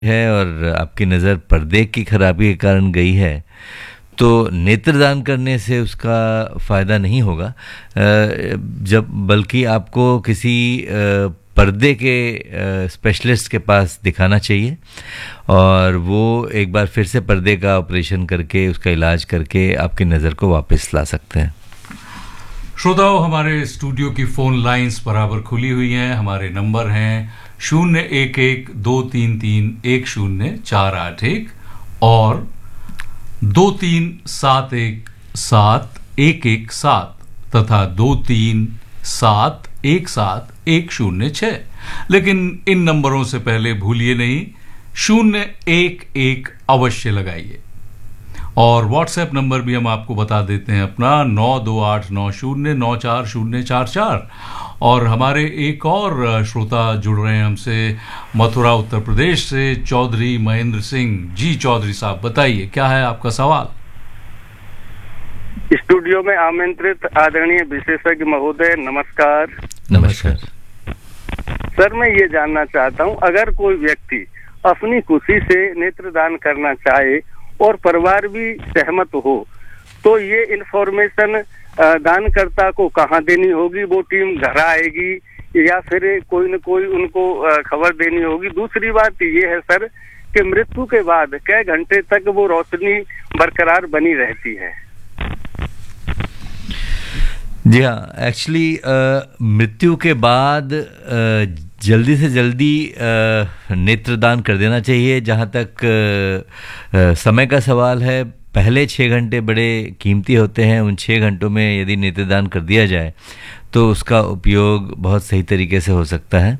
है और आपकी नज़र पर्दे की खराबी के कारण गई है, तो नेत्रदान करने से उसका फ़ायदा नहीं होगा, जब बल्कि आपको किसी पर्दे के स्पेशलिस्ट के पास दिखाना चाहिए और वो एक बार फिर से पर्दे का ऑपरेशन करके उसका इलाज करके आपकी नज़र को वापस ला सकते हैं। श्रोताओं, हमारे स्टूडियो की फ़ोन लाइंस बराबर खुली हुई हैं। हमारे नंबर हैं 011-233-10-481 और 23717117 तथा 23717106। लेकिन इन नंबरों से पहले भूलिए नहीं, 011 अवश्य लगाइए। और व्हाट्सएप नंबर भी हम आपको बता देते हैं अपना 9289094044। और हमारे एक और श्रोता जुड़ रहे हैं हमसे मथुरा उत्तर प्रदेश से, चौधरी महेंद्र सिंह जी। चौधरी साहब, बताइए क्या है आपका सवाल। स्टूडियो में आमंत्रित आदरणीय विशेषज्ञ महोदय, नमस्कार। नमस्कार सर, मैं ये जानना चाहता हूँ, अगर कोई व्यक्ति अपनी खुशी से नेत्रदान करना चाहे और परिवार भी सहमत हो, तो ये इन्फॉर्मेशन दानकर्ता को कहाँ देनी होगी? वो टीम घर आएगी या फिर कोई न कोई उनको खबर देनी होगी? दूसरी बात ये है सर कि मृत्यु के बाद कई घंटे तक वो रोशनी बरकरार बनी रहती है? जी हाँ, एक्चुअली मृत्यु के बाद जल्दी से जल्दी नेत्रदान कर देना चाहिए। जहाँ तक समय का सवाल है, पहले 6 घंटे बड़े कीमती होते हैं। उन 6 घंटों में यदि नेत्रदान कर दिया जाए तो उसका उपयोग बहुत सही तरीके से हो सकता है।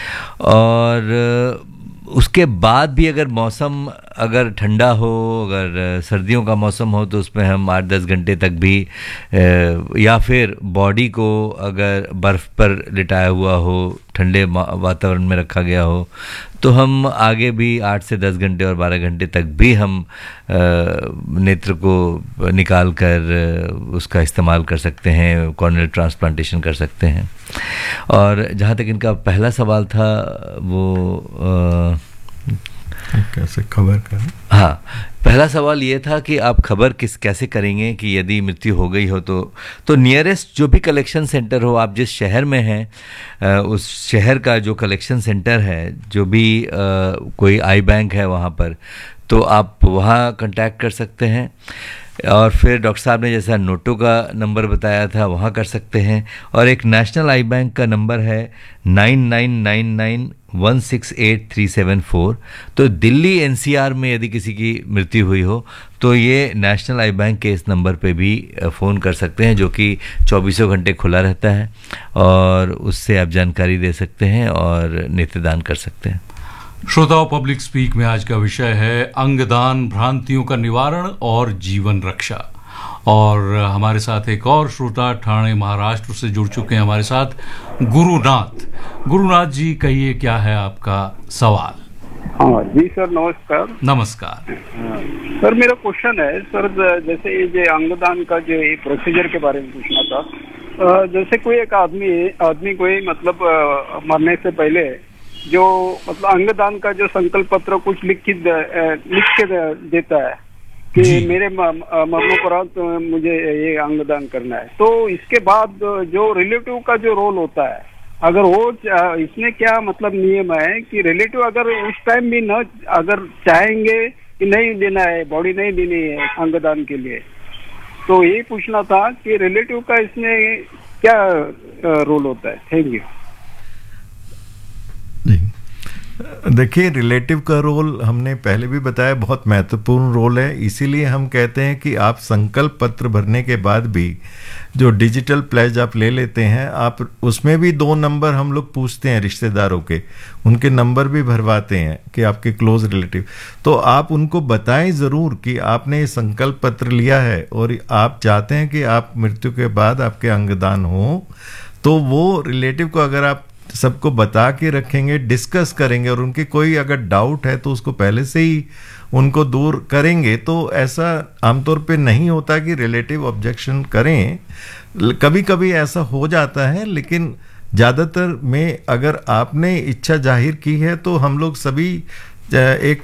और उसके बाद भी अगर मौसम अगर ठंडा हो, अगर सर्दियों का मौसम हो, तो उसमें हम 8-10 घंटे तक भी या फिर बॉडी को अगर बर्फ़ पर लिटाया हुआ हो, ठंडे वातावरण में रखा गया हो, तो हम आगे भी 8 से 10 घंटे और 12 घंटे तक भी हम नेत्र को निकाल कर उसका इस्तेमाल कर सकते हैं, कॉर्नियल ट्रांसप्लांटेशन कर सकते हैं। और जहाँ तक इनका पहला सवाल था वो कैसे खबर करें? हाँ, पहला सवाल ये था कि आप खबर कैसे करेंगे कि यदि मृत्यु हो गई हो तो नियरेस्ट जो भी कलेक्शन सेंटर हो, आप जिस शहर में हैं उस शहर का जो कलेक्शन सेंटर है, जो भी कोई आई बैंक है वहाँ पर, तो आप वहाँ कांटेक्ट कर सकते हैं। और फिर डॉक्टर साहब ने जैसा नोटो का नंबर बताया था, वहाँ कर सकते हैं। और एक नेशनल आई बैंक का नंबर है 9999168374। तो दिल्ली एनसीआर में यदि किसी की मृत्यु हुई हो तो ये नेशनल आई बैंक के इस नंबर पे भी फ़ोन कर सकते हैं, जो कि 24 घंटे खुला रहता है, और उससे आप जानकारी दे सकते हैं और नेत्रदान कर सकते हैं। श्रोताओं, पब्लिक स्पीक में आज का विषय है अंगदान, भ्रांतियों का निवारण और जीवन रक्षा। और हमारे साथ एक और श्रोता ठाणे महाराष्ट्र से जुड़ चुके हैं हमारे साथ, गुरुनाथ जी। कहिए क्या है आपका सवाल। हाँ जी सर, नमस्कार। नमस्कार सर, मेरा क्वेश्चन है सर, जैसे ये अंगदान का जो प्रोसीजर के बारे में पूछना था। जैसे कोई एक आदमी कोई मतलब मरने से पहले जो मतलब अंगदान का जो संकल्प पत्र कुछ लिख के देता है कि मेरे मरणोपरांत मुझे ये अंगदान करना है, तो इसके बाद जो रिलेटिव का जो रोल होता है, अगर वो इसमें क्या मतलब नियम है कि रिलेटिव अगर उस टाइम भी न अगर चाहेंगे कि नहीं देना है, बॉडी नहीं देनी है अंगदान के लिए, तो ये पूछना था कि रिलेटिव का इसमें क्या रोल होता है? Thank you. देखिए, रिलेटिव का रोल हमने पहले भी बताया, बहुत महत्वपूर्ण रोल है। इसीलिए हम कहते हैं कि आप संकल्प पत्र भरने के बाद भी जो डिजिटल प्लेज आप ले लेते हैं, आप उसमें भी 2 नंबर हम लोग पूछते हैं रिश्तेदारों के, उनके नंबर भी भरवाते हैं कि आपके क्लोज रिलेटिव, तो आप उनको बताएं ज़रूर कि आपने ये संकल्प पत्र लिया है और आप चाहते हैं कि आप मृत्यु के बाद आपके अंगदान हो। तो वो रिलेटिव को अगर आप सबको बता के रखेंगे, डिस्कस करेंगे, और उनके कोई अगर डाउट है तो उसको पहले से ही उनको दूर करेंगे, तो ऐसा आमतौर पे नहीं होता कि रिलेटिव ऑब्जेक्शन करें। कभी कभी ऐसा हो जाता है, लेकिन ज़्यादातर में अगर आपने इच्छा जाहिर की है तो हम लोग सभी एक